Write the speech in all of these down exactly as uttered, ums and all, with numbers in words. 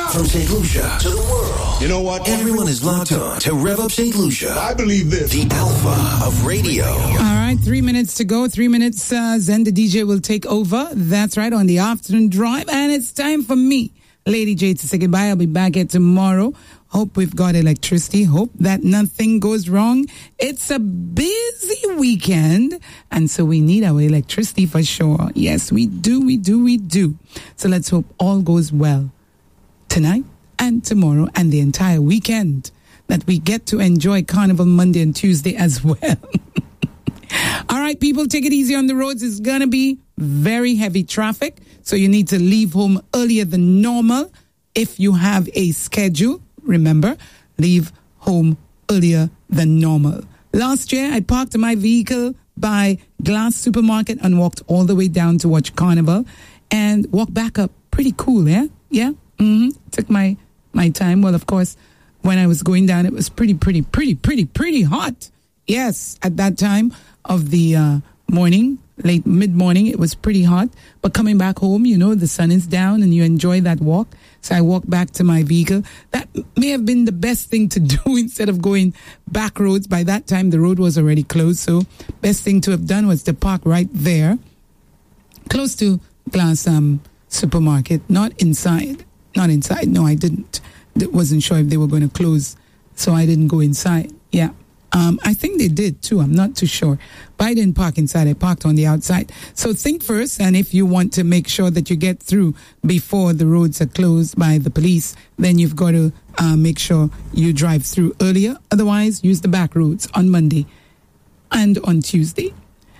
From Saint Lucia to the world. You know what? Everyone is locked on to Rev Up Saint Lucia. I believe this. The alpha of radio. All right, three minutes to go. Three minutes, uh, Zen the D J will take over. That's right, on the afternoon drive. And it's time for me, Lady J, to say goodbye. I'll be back here tomorrow. Hope we've got electricity. Hope that nothing goes wrong. It's a busy weekend, and so we need our electricity for sure. Yes, we do, we do, we do. So let's hope all goes well tonight and tomorrow and the entire weekend, that we get to enjoy Carnival Monday and Tuesday as well. All right, people, take it easy on the roads. It's going to be very heavy traffic, so you need to leave home earlier than normal. If you have a schedule, remember, leave home earlier than normal. Last year, I parked my vehicle by Glass Supermarket and walked all the way down to watch Carnival and walked back up. Pretty cool, yeah? Yeah? Mm-hmm. Took my, my time. Well, of course, when I was going down, it was pretty, pretty, pretty, pretty, pretty hot. Yes, at that time of the uh, morning, late mid-morning, it was pretty hot. But coming back home, you know, the sun is down and you enjoy that walk. So I walked back to my vehicle. That may have been the best thing to do instead of going back roads. By that time, the road was already closed. So best thing to have done was to park right there, close to Glass um, Supermarket, not inside. Not inside. No, I didn't. Wasn't sure if they were going to close, so I didn't go inside. Yeah. Um, I think they did too. I'm not too sure. But I didn't park inside. I parked on the outside. So think first, and if you want to make sure that you get through before the roads are closed by the police, then you've got to uh, make sure you drive through earlier. Otherwise, use the back roads on Monday and on Tuesday.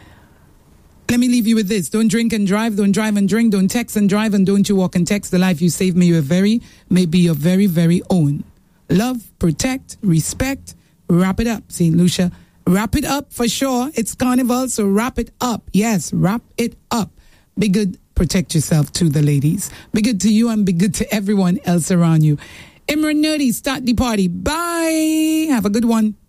Let me leave you with this. Don't drink and drive. Don't drive and drink. Don't text and drive. And don't you walk and text. The life you save may your very, may be your very, very own. Love, protect, respect. Wrap it up, Saint Lucia. Wrap it up for sure. It's Carnival, so wrap it up. Yes, wrap it up. Be good. Protect yourself to the ladies. Be good to you and be good to everyone else around you. Imran Nerdy, start the party. Bye. Have a good one.